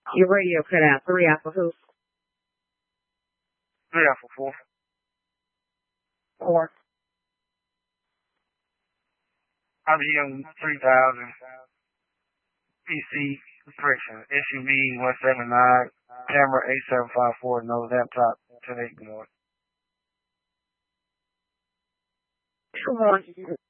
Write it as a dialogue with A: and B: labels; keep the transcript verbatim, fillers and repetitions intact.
A: Your radio cut out. Three Alpha who?
B: Three Alpha four.
A: Four.
B: I B M three thousand. P C restriction. S U V one seven nine. Camera eight seven five four. No laptop. ten eight. Good morning.
A: Good morning.